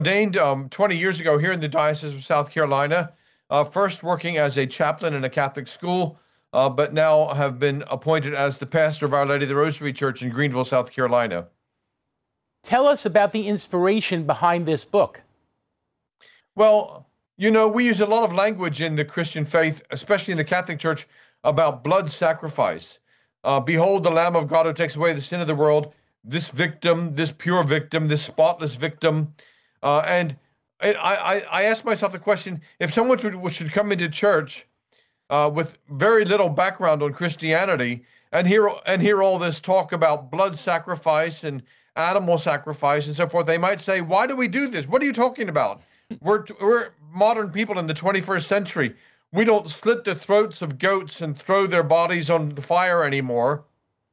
Ordained 20 years ago here in the Diocese of South Carolina, first working as a chaplain in a Catholic school, but now have been appointed as the pastor of Our Lady of the Rosary Church in Greenville, South Carolina. Tell us about the inspiration behind this book. Well, we use a lot of language in the Christian faith, especially in the Catholic Church, about blood sacrifice. Behold the Lamb of God who takes away the sin of the world, this victim, this pure victim, this spotless victim. And I asked myself the question, if someone should come into church with very little background on Christianity and hear all this talk about blood sacrifice and animal sacrifice and so forth, they might say, why do we do this? What are you talking about? We're modern people in the 21st century. We don't slit the throats of goats and throw their bodies on the fire anymore.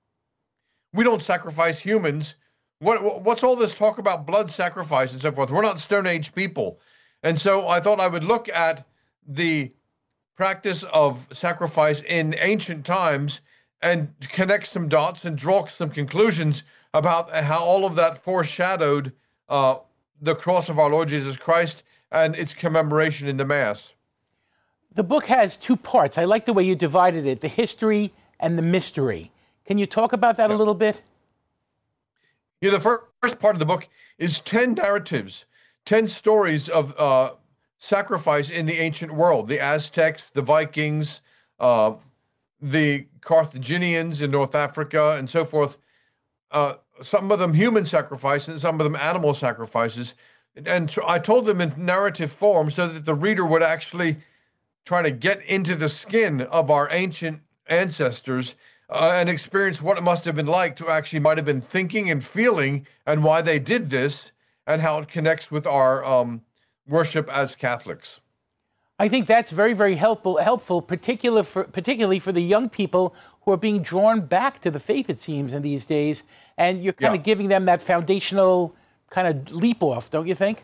We don't sacrifice humans. What's all this talk about blood sacrifice and so forth? We're not Stone Age people. And so I thought I would look at the practice of sacrifice in ancient times and connect some dots and draw some conclusions about how all of that foreshadowed the cross of our Lord Jesus Christ and its commemoration in the Mass. The book has two parts. I like the way you divided it, the history and the mystery. Can you talk about that a little bit? Yeah, the first part of the book is 10 narratives, 10 stories of sacrifice in the ancient world. The Aztecs, the Vikings, the Carthaginians in North Africa, and so forth. Some of them human sacrifice and some of them animal sacrifices. And so I told them in narrative form so that the reader would actually try to get into the skin of our ancient ancestors and experience what it must have been like to actually might have been thinking and feeling and why they did this and how it connects with our worship as Catholics. I think that's very, very helpful, particularly for the young people who are being drawn back to the faith, it seems, in these days. And you're kind of giving them that foundational kind of leap off, don't you think?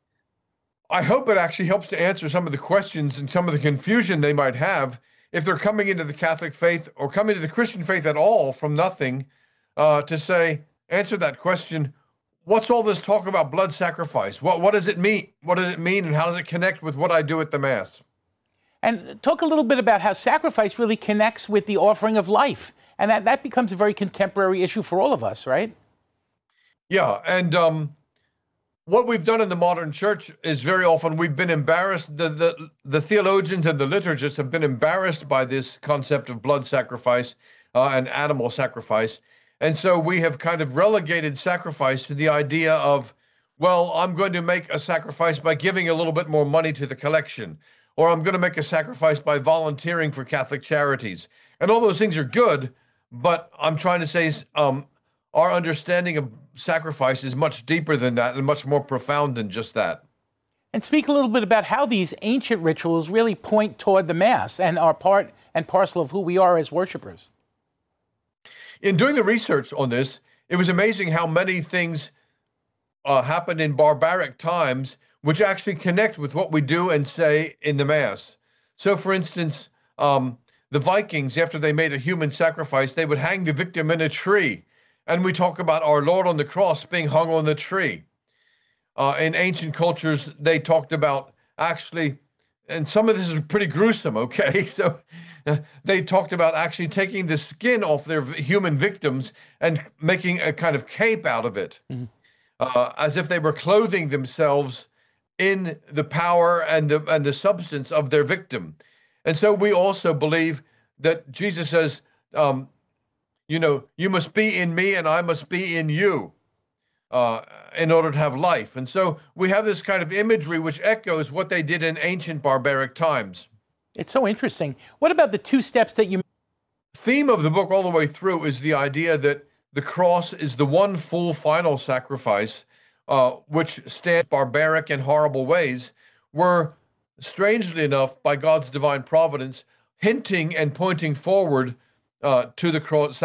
I hope it actually helps to answer some of the questions and some of the confusion they might have if they're coming into the Catholic faith or coming to the Christian faith at all from nothing, to answer that question, what's all this talk about blood sacrifice? What does it mean? What does it mean, and how does it connect with what I do at the Mass? And talk a little bit about how sacrifice really connects with the offering of life. And that becomes a very contemporary issue for all of us, right? Yeah, and what we've done in the modern church is very often we've been embarrassed. The theologians and the liturgists have been embarrassed by this concept of blood sacrifice and animal sacrifice. And so we have kind of relegated sacrifice to the idea of, well, I'm going to make a sacrifice by giving a little bit more money to the collection, or I'm going to make a sacrifice by volunteering for Catholic charities. And all those things are good, but I'm trying to say our understanding of sacrifice is much deeper than that and much more profound than just that. And speak a little bit about how these ancient rituals really point toward the Mass and are part and parcel of who we are as worshipers. In doing the research on this, it was amazing how many things happened in barbaric times which actually connect with what we do and say in the Mass. So, for instance, the Vikings, after they made a human sacrifice, they would hang the victim in a tree. And we talk about our Lord on the cross being hung on the tree. In ancient cultures, they talked about actually, and some of this is pretty gruesome, okay? So they talked about actually taking the skin off their human victims and making a kind of cape out of it, as if they were clothing themselves in the power and the substance of their victim. And so we also believe that Jesus says, you must be in me and I must be in you in order to have life. And so we have this kind of imagery which echoes what they did in ancient barbaric times. It's so interesting. What about the two steps that you... Theme of the book all the way through is the idea that the cross is the one full final sacrifice which stands barbaric and horrible ways were, strangely enough, by God's divine providence, hinting and pointing forward to the cross.